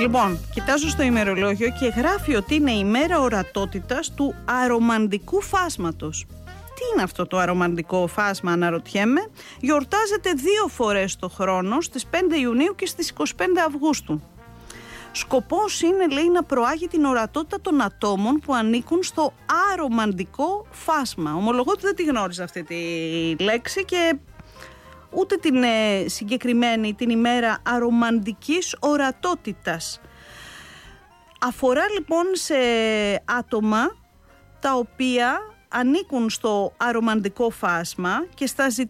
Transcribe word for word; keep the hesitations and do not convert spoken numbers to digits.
Λοιπόν, κοιτάζω στο ημερολόγιο και γράφει ότι είναι η μέρα ορατότητας του αρομαντικού φάσματος. Τι είναι αυτό το αρομαντικό φάσμα, αναρωτιέμαι? Γιορτάζεται δύο φορές το χρόνο, στις πέντε Ιουνίου και στις είκοσι πέντε Αυγούστου. Σκοπός είναι, λέει, να προάγει την ορατότητα των ατόμων που ανήκουν στο αρομαντικό φάσμα. Ομολογώ ότι δεν τη γνώριζα αυτή τη λέξη και ούτε την ε, συγκεκριμένη την ημέρα αρομαντικής ορατότητας. Αφορά λοιπόν σε άτομα τα οποία ανήκουν στο αρομαντικό φάσμα και στα